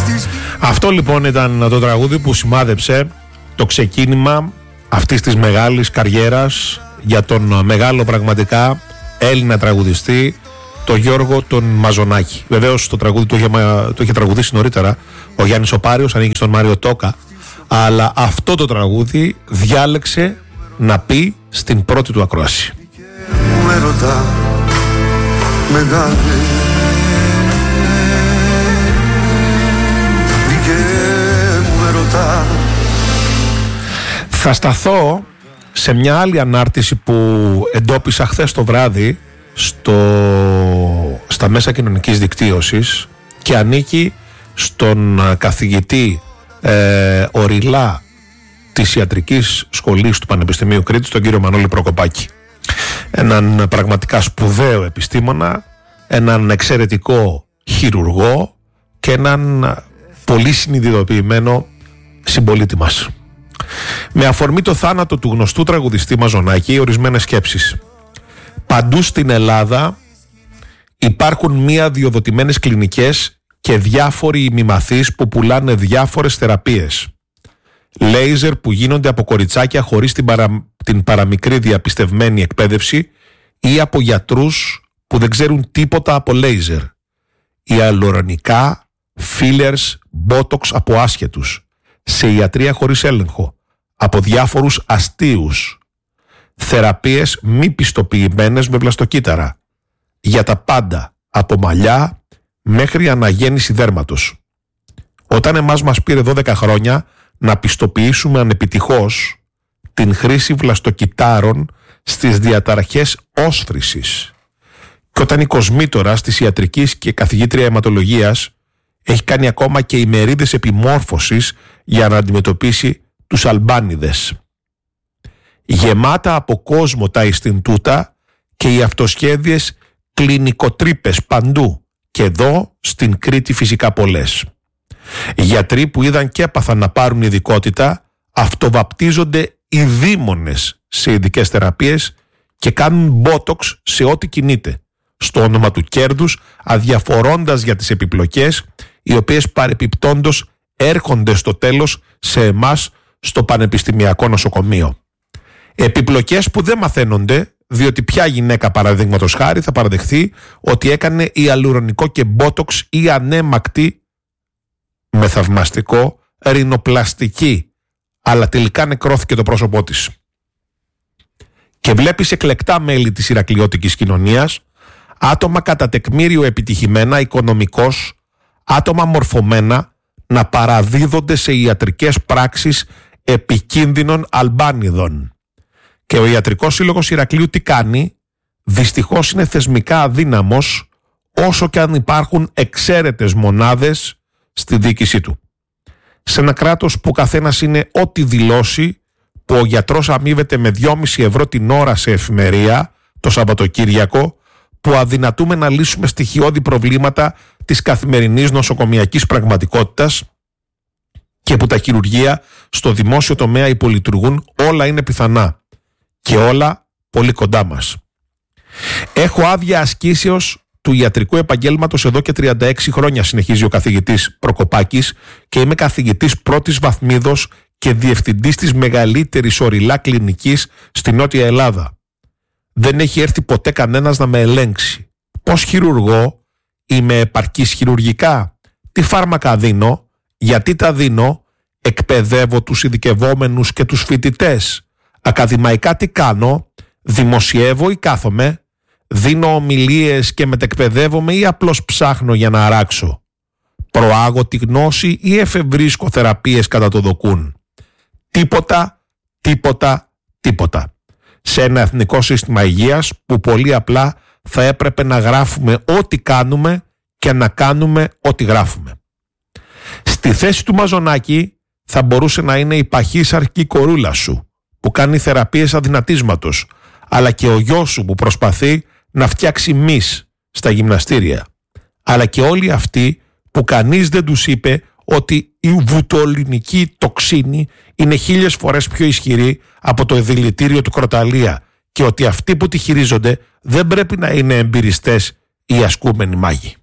Αυτό λοιπόν ήταν το τραγούδι που σημάδεψε το ξεκίνημα αυτής της μεγάλης καριέρας για τον μεγάλο πραγματικά Έλληνα τραγουδιστή, τον Γιώργο τον Μαζονάκη. Βεβαίως το τραγούδι το είχε τραγουδήσει νωρίτερα ο Γιάννης ο Πάριος, ανήκει στον Μάριο Τόκα, αλλά αυτό το τραγούδι διάλεξε να πει στην πρώτη του ακρόαση. Θα σταθώ σε μια άλλη ανάρτηση που εντόπισα χθες το βράδυ στα μέσα κοινωνικής δικτύωσης και ανήκει στον καθηγητή Οριλά της Ιατρικής Σχολής του Πανεπιστημίου Κρήτης, τον κύριο Μανώλη Προκοπάκη. Έναν πραγματικά σπουδαίο επιστήμονα, έναν εξαιρετικό χειρουργό και έναν πολύ συνειδητοποιημένο συμπολίτη μας. Με αφορμή το θάνατο του γνωστού τραγουδιστή Μαζονάκη, ορισμένες σκέψεις. Παντού στην Ελλάδα υπάρχουν μία διοδοτημένες κλινικές και διάφοροι ημιμαθείς που πουλάνε διάφορες θεραπείες. Λέιζερ που γίνονται από κοριτσάκια χωρίς την παραμικρή διαπιστευμένη εκπαίδευση ή από γιατρούς που δεν ξέρουν τίποτα από λέιζερ. Ιαλουρονικά, fillers, botox από άσχετους. Σε ιατρία χωρίς έλεγχο. Από διάφορους αστείους. Θεραπείες μη πιστοποιημένες με βλαστοκύτταρα. Για τα πάντα, από μαλλιά μέχρι αναγέννηση δέρματος. Όταν εμάς μας πήρε 12 χρόνια να πιστοποιήσουμε ανεπιτυχώς την χρήση βλαστοκυττάρων στις διαταραχές όσφρησης, και όταν η κοσμήτορας της ιατρικής και καθηγήτρια αιματολογίας έχει κάνει ακόμα και ημερίδες επιμόρφωσης για να αντιμετωπίσει τους αλμπάνιδες. Γεμάτα από κόσμο τα Ινστιτούτα και οι αυτοσχέδιες κλινικοτρύπες παντού, και εδώ στην Κρήτη φυσικά πολλές. Γιατροί που είδαν και έπαθαν να πάρουν ειδικότητα αυτοβαπτίζονται οι δήμονες σε ειδικές θεραπείες και κάνουν μπότοξ σε ό,τι κινείται, στο όνομα του κέρδους, αδιαφορώντας για τις επιπλοκές, οι οποίες παρεπιπτόντως έρχονται στο τέλος σε εμάς στο Πανεπιστημιακό Νοσοκομείο. Επιπλοκές που δεν μαθαίνονται, διότι ποια γυναίκα παραδείγματος χάρη θα παραδεχθεί ότι έκανε ιαλουρονικό και μπότοξ ή ανέμακτη με θαυμαστικό ρινοπλαστική, αλλά τελικά νεκρώθηκε το πρόσωπό της. Και βλέπεις εκλεκτά μέλη της ηρακλειώτικης κοινωνίας, άτομα κατά τεκμήριο επιτυχημένα οικονομικώς, άτομα μορφωμένα, να παραδίδονται σε ιατρικές πράξεις επικίνδυνων αλμπάνιδων. Και ο Ιατρικός Σύλλογος Ηρακλείου τι κάνει? Δυστυχώς είναι θεσμικά αδύναμος, όσο και αν υπάρχουν εξαίρετες μονάδες στη διοίκησή του. Σε ένα κράτος που καθένας είναι ό,τι δηλώσει, που ο γιατρός αμείβεται με 2,5 ευρώ την ώρα σε εφημερία το Σαββατοκύριακο, που αδυνατούμε να λύσουμε στοιχειώδη προβλήματα της καθημερινής νοσοκομιακής πραγματικότητας και που τα χειρουργεία στο δημόσιο τομέα υπολειτουργούν, όλα είναι πιθανά και όλα πολύ κοντά μας. Έχω άδεια ασκήσεως του ιατρικού επαγγέλματος εδώ και 36 χρόνια, συνεχίζει ο καθηγητής Προκοπάκης, και είμαι καθηγητής πρώτης βαθμίδος και διευθυντής της μεγαλύτερης Οριλά κλινικής στη Νότια Ελλάδα. Δεν έχει έρθει ποτέ κανένας να με ελέγξει. Πώς χειρουργώ? Είμαι επαρκής χειρουργικά? Τι φάρμακα δίνω? Γιατί τα δίνω? Εκπαιδεύω τους ειδικευόμενους και τους φοιτητές? Ακαδημαϊκά τι κάνω? Δημοσιεύω ή κάθομαι? Δίνω ομιλίες και μετεκπαιδεύομαι ή απλώς ψάχνω για να αράξω? Προάγω τη γνώση ή εφευρίσκω θεραπείες κατά το δοκούν? Τίποτα, τίποτα, τίποτα. Σε ένα εθνικό σύστημα υγείας που πολύ απλά θα έπρεπε να γράφουμε ό,τι κάνουμε και να κάνουμε ό,τι γράφουμε. Στη θέση του Μαζονάκη θα μπορούσε να είναι η παχύσαρκη κορούλα σου που κάνει θεραπείες αδυνατίσματος, αλλά και ο γιος σου που προσπαθεί να φτιάξει μυς στα γυμναστήρια, αλλά και όλοι αυτοί που κανείς δεν τους είπε ότι η βουτολινική τοξίνη είναι 1000 φορές πιο ισχυρή από το δηλητήριο του κροταλία και ότι αυτοί που τη χειρίζονται δεν πρέπει να είναι εμπειριστές ή ασκούμενοι μάγοι.